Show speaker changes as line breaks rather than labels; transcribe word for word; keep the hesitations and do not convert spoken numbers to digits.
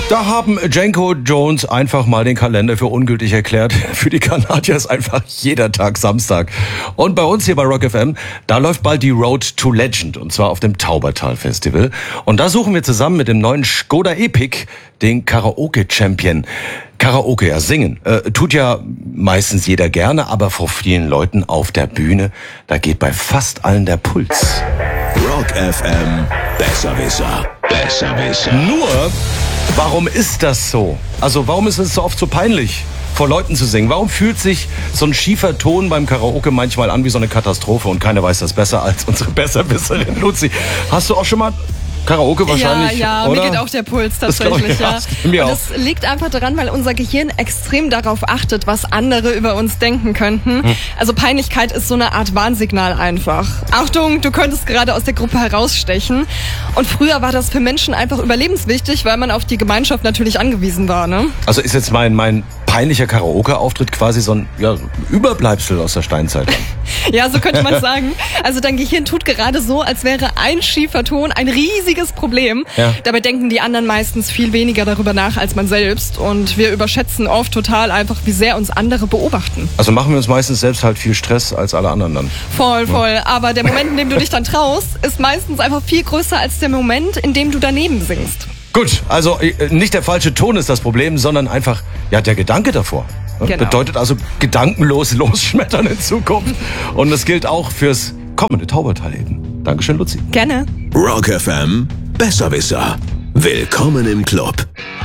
Da haben Jenko Jones einfach mal den Kalender für ungültig erklärt. Für die Kanadier ist einfach jeder Tag Samstag. Und bei uns hier bei Rock F M, da läuft bald die Road to Legend. Und zwar auf dem Taubertal Festival. Und da suchen wir zusammen mit dem neuen Skoda Epic den Karaoke-Champion. Karaoke, ja, singen. Äh, tut ja meistens jeder gerne, aber vor vielen Leuten auf der Bühne, da geht bei fast allen der Puls.
Rock F M, Besserwisser, Besserwisser.
Nur, warum ist das so? Also warum ist es so oft so peinlich, vor Leuten zu singen? Warum fühlt sich so ein schiefer Ton beim Karaoke manchmal an wie so eine Katastrophe und keiner weiß das besser als unsere Besserwisserin Luzi? Hast du auch schon mal Karaoke wahrscheinlich?
Ja, ja,
oder?
Mir geht auch der Puls tatsächlich.
Ja,
ja.
mir
Und
auch.
es liegt einfach daran, weil unser Gehirn extrem darauf achtet, was andere über uns denken könnten. Hm. Also Peinlichkeit ist so eine Art Warnsignal einfach. Achtung, du könntest gerade aus der Gruppe herausstechen. Und früher war das für Menschen einfach überlebenswichtig, weil man auf die Gemeinschaft natürlich angewiesen war, ne?
Also ist jetzt mein, mein peinlicher Karaoke-Auftritt quasi so ein ja, Überbleibsel aus der Steinzeit?
Ja, so könnte man sagen. Also dein Gehirn tut gerade so, als wäre ein schiefer Ton ein riesiges Problem.
Ja.
Dabei denken die anderen meistens viel weniger darüber nach als man selbst. Und wir überschätzen oft total einfach, wie sehr uns andere beobachten.
Also machen wir uns meistens selbst halt viel Stress als alle anderen dann.
Voll, voll. Ja. Aber der Moment, in dem du dich dann traust, ist meistens einfach viel größer als der Moment, in dem du daneben singst.
Gut, also nicht der falsche Ton ist das Problem, sondern einfach ja der Gedanke davor. Genau. Bedeutet also gedankenlos losschmettern in Zukunft. Und das gilt auch fürs kommende Taubertal eben. Dankeschön, Luzi.
Gerne.
Rock F M, Besserwisser. Willkommen im Club.